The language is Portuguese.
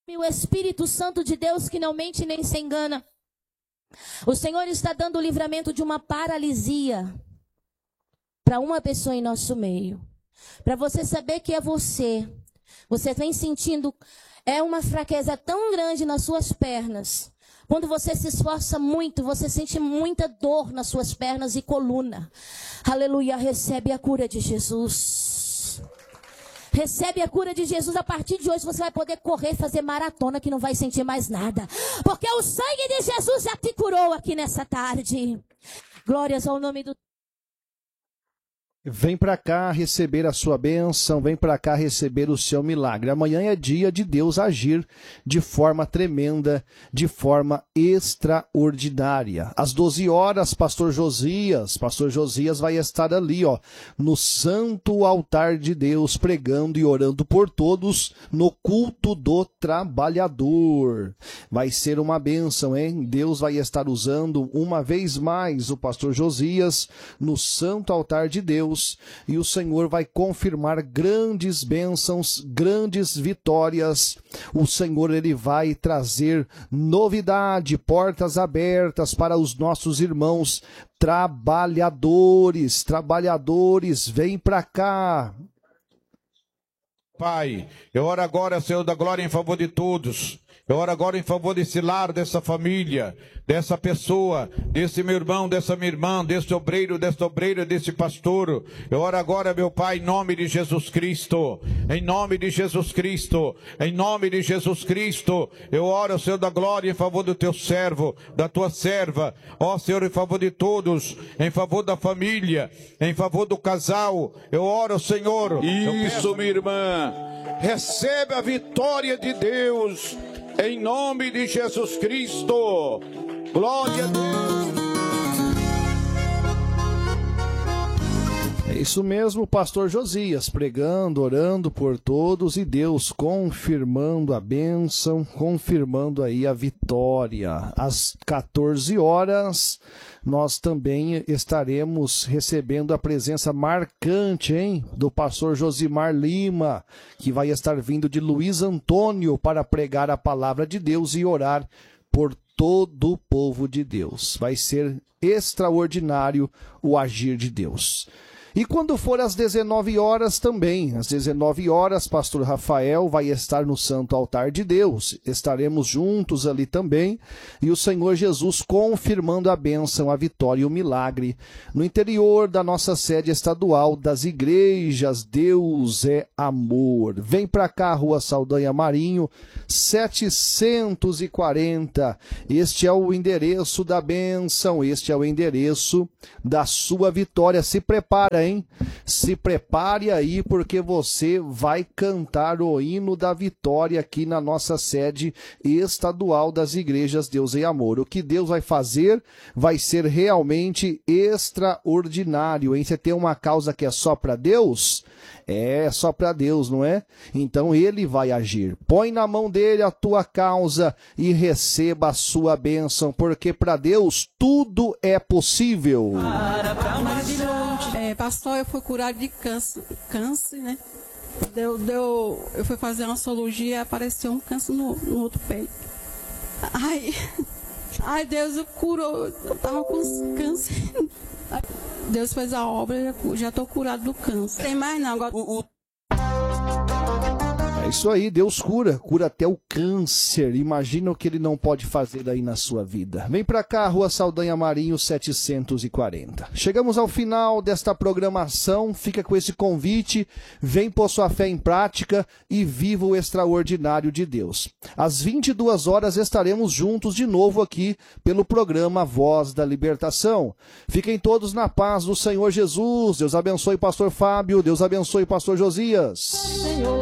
O Espírito Santo de Deus que não mente nem se engana. O Senhor está dando o livramento de uma paralisia para uma pessoa em nosso meio. Para você saber que é você. Você vem sentindo uma fraqueza tão grande nas suas pernas. Quando você se esforça muito, você sente muita dor nas suas pernas e coluna. Aleluia, recebe a cura de Jesus. Recebe a cura de Jesus. A partir de hoje você vai poder correr, fazer maratona que não vai sentir mais nada. Porque o sangue de Jesus já te curou aqui nessa tarde. Glórias ao nome do... Vem para cá receber a sua bênção, vem para cá receber o seu milagre. Amanhã é dia de Deus agir de forma tremenda, de forma extraordinária. Às 12 horas, Pastor Josias vai estar ali, no santo altar de Deus, pregando e orando por todos no culto do trabalhador. Vai ser uma bênção, hein? Deus vai estar usando uma vez mais o Pastor Josias no santo altar de Deus. E o Senhor vai confirmar grandes bênçãos, grandes vitórias. O Senhor, ele vai trazer novidade, portas abertas para os nossos irmãos trabalhadores. Trabalhadores, vem para cá. Pai, eu oro agora, Senhor da glória, em favor de todos. Eu oro agora em favor desse lar, dessa família, dessa pessoa, desse meu irmão, dessa minha irmã, desse obreiro, dessa obreira, desse pastor. Eu oro agora, meu Pai, em nome de Jesus Cristo. Em nome de Jesus Cristo. Em nome de Jesus Cristo. Eu oro, Senhor da glória, em favor do teu servo, da tua serva. Ó, Senhor, em favor de todos. Em favor da família. Em favor do casal. Eu oro, Senhor. Isso, minha irmã. Recebe a vitória de Deus. Em nome de Jesus Cristo. Glória a Deus. É isso mesmo, Pastor Josias, pregando, orando por todos e Deus confirmando a bênção, confirmando aí a vitória. Às 14 horas, nós também estaremos recebendo a presença marcante, hein, do pastor Josimar Lima, que vai estar vindo de Luiz Antônio para pregar a palavra de Deus e orar por todo o povo de Deus. Vai ser extraordinário o agir de Deus. E quando for às 19 horas também, às 19 horas, pastor Rafael vai estar no santo altar de Deus. Estaremos juntos ali também. E o Senhor Jesus confirmando a bênção, a vitória e o milagre no interior da nossa sede estadual das igrejas. Deus é amor. Vem para cá, Rua Saldanha Marinho, 740. Este é o endereço da bênção, este é o endereço da sua vitória. Se prepara, hein? Se prepare aí, porque você vai cantar o hino da vitória aqui na nossa sede estadual das igrejas Deus e Amor. O que Deus vai fazer vai ser realmente extraordinário, hein? Você tem uma causa que é só para Deus? É só para Deus, não é? Então ele vai agir. Põe na mão dele a tua causa e receba a sua bênção, porque para Deus tudo é possível. Pastor, eu fui curado de câncer, né? Eu fui fazer uma cirurgia e apareceu um câncer no outro peito. Ai, Deus curou, eu tava com câncer. Deus fez a obra, já estou curado do câncer. Tem mais não, agora... É isso aí, Deus cura até o câncer. Imagina o que ele não pode fazer aí na sua vida. Vem pra cá, Rua Saldanha Marinho, 740. Chegamos ao final desta programação, fica com esse convite, vem pôr sua fé em prática e viva o extraordinário de Deus. Às 22 horas estaremos juntos de novo aqui pelo programa Voz da Libertação. Fiquem todos na paz do Senhor Jesus. Deus abençoe Pastor Fábio, Deus abençoe Pastor Josias. Senhor.